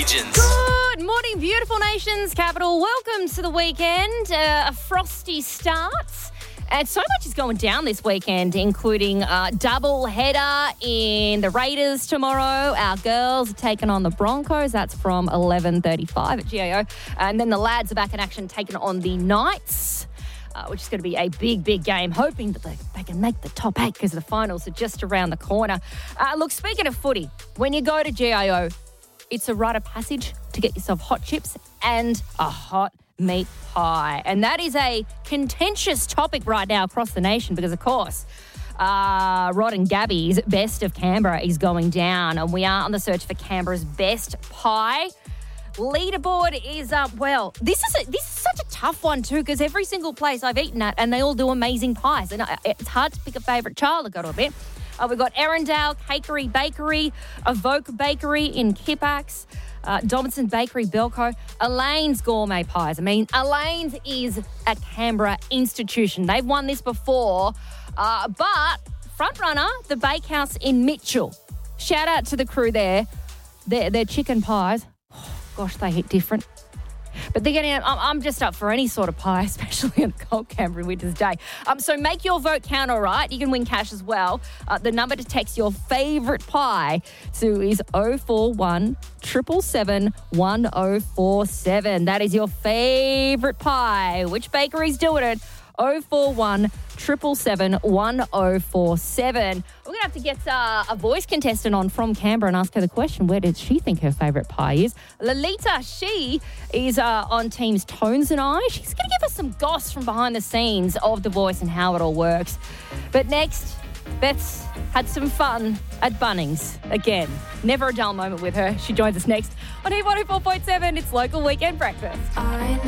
Legends. Good morning, beautiful nation's capital. Welcome to the weekend. A frosty start. And so much is going down this weekend, including a double header in the Raiders tomorrow. Our girls are taking on the Broncos. That's from 11:35 at GAO. And then the lads are back in action, taking on the Knights, which is going to be a big, big game, hoping that they can make the top 8 because the finals are just around the corner. Look, speaking of footy, when you go to GAO, it's a rite of passage to get yourself hot chips and a hot meat pie. And that is a contentious topic right now across the nation because, of course, Rod and Gabby's Best of Canberra is going down, and we are on the search for Canberra's best pie. Leaderboard is this is such a tough one too because every single place I've eaten at and they all do amazing pies, and it's hard to pick a favourite child. I've got to admit. We've got Erindale Cakery Bakery, Evoke Bakery in Kippax, Dobson Bakery Belco, Elaine's Gourmet Pies. I mean, Elaine's is a Canberra institution. They've won this before, but front runner, the Bakehouse in Mitchell. Shout out to the crew there. Their chicken pies, gosh, they hit different. But they're getting. I'm just up for any sort of pie, especially on a cold Canberra winter's day. So make your vote count, all right? You can win cash as well. The number to text your favourite pie to is 041 777 1047. That is your favourite pie. Which bakery's doing it? 041 777 1047. We're going to have to get a voice contestant on from Canberra and ask her the question, where did she think her favourite pie is? Lolita, she is on Teams Tones and I. She's going to give us some goss from behind the scenes of The Voice and how it all works. But next, Beth's had some fun at Bunnings again. Never a dull moment with her. She joins us next on Hit 104.7. It's Local Weekend Breakfast.